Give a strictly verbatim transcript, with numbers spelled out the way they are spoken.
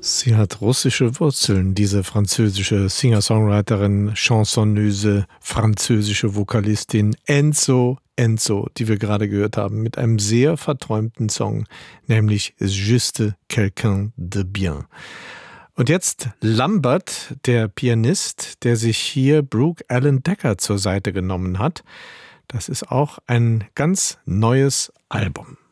Sie hat russische Wurzeln, diese französische Singer-Songwriterin, Chansonneuse, französische Vokalistin Enzo Enzo, die wir gerade gehört haben, mit einem sehr verträumten Song, nämlich Juste quelqu'un de bien. Und jetzt Lambert, der Pianist, der sich hier Brooke Alan Decker zur Seite genommen hat. Das ist auch ein ganz neues Album.